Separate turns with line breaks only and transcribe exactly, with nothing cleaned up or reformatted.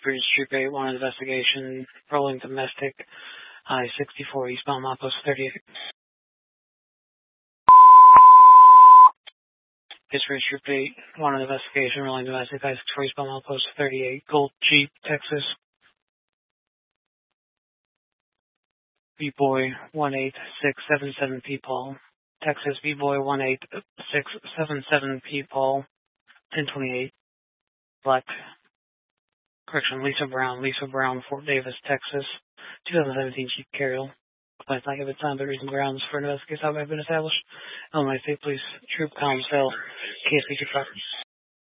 Bridge Troop eight, wanted investigation, rolling domestic, I sixty-four, eastbound milepost thirty-eight. Pittsburgh Troop eight, wanted investigation, rolling domestic, I sixty-four, eastbound milepost thirty-eight, Gold Jeep, Texas. B-Boy one eight six seven seven P Paul, Texas. B-Boy one eight six seven seven P Paul, ten twenty-eight, Black. Correction, Lisa Brown, Lisa Brown, Fort Davis, Texas, twenty seventeen Jeep Carrier. Complaints not given time, but reason grounds for an investigation have been established. Illinois State Police Troop Column Cell, K S P two.